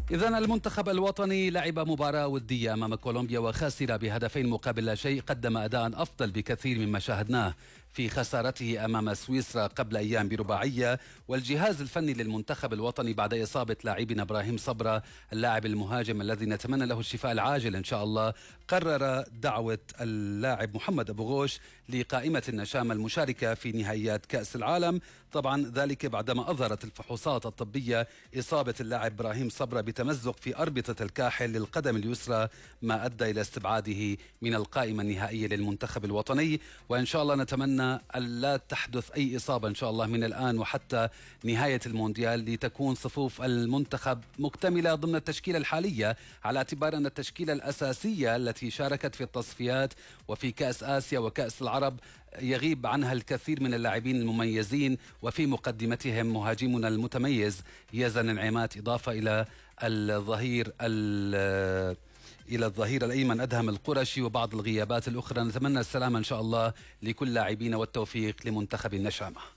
إذن المنتخب الوطني لعب مباراة ودية أمام كولومبيا وخسر بهدفين مقابل لا شيء. قدم أداء أفضل بكثير مما شاهدناه في خسارته أمام سويسرا قبل أيام برباعية. والجهاز الفني للمنتخب الوطني بعد إصابة لاعبنا إبراهيم صبرا اللاعب المهاجم الذي نتمنى له الشفاء العاجل إن شاء الله، قرر دعوة اللاعب محمد أبو غوش لقائمة النشامة المشاركة في نهائيات كأس العالم. طبعا ذلك بعدما أظهرت الفحوصات الطبية إصابة اللاعب إبراهيم صبرا بتمزق في أربطة الكاحل للقدم اليسرى، ما أدى إلى استبعاده من القائمة النهائية للمنتخب الوطني. وإن شاء الله نتمنى ألا تحدث أي إصابة إن شاء الله من الآن وحتى نهاية المونديال، لتكون صفوف المنتخب مكتملة ضمن التشكيلة الحالية، على اعتبار أن التشكيلة الأساسية التي شاركت في التصفيات وفي كأس آسيا وكأس العرب يغيب عنها الكثير من اللاعبين المميزين، وفي مقدمتهم مهاجمنا المتميز يزن النعمات، إضافة إلى الظهير الأيمن أدهم القرشي وبعض الغيابات الأخرى. نتمنى السلامة إن شاء الله لكل لاعبين والتوفيق لمنتخب النشامة.